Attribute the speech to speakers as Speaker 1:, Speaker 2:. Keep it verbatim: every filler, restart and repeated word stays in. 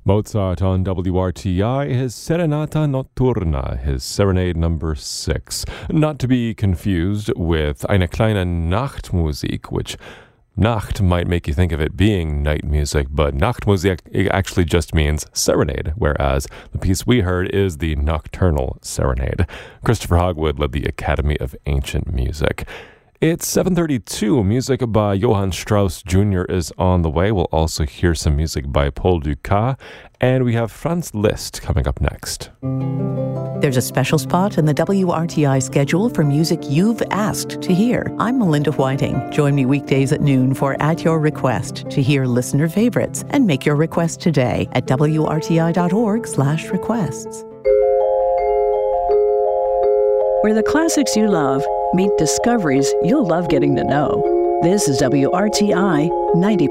Speaker 1: Mozart on W R T I, his Serenata Notturna, his serenade number six. Not to be confused with Eine kleine Nachtmusik, which Nacht might make you think of it being night music, but Nachtmusik actually just means serenade, whereas the piece we heard is the Nocturnal Serenade. Christopher Hogwood led the Academy of Ancient Music. It's seven thirty-two. Music by Johann Strauss Junior is on the way. We'll also hear some music by Paul Dukas, and we have Franz Liszt coming up next.
Speaker 2: There's a special spot in the W R T I schedule for music you've asked to hear. I'm Melinda Whiting. Join me weekdays at noon for At Your Request to hear listener favorites and make your request today at W R T I dot org slash requests.
Speaker 3: Where the classics you love meet discoveries you'll love getting to know. This is W R T I ninety